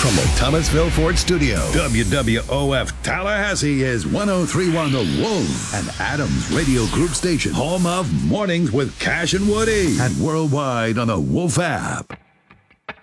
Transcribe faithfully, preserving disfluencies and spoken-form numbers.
From the Thomasville Ford Studio, W W O F Tallahassee is one oh three point one The Wolf, and Adams Radio Group Station, home of Mornings with Cash and Woody, and worldwide on the Wolf app.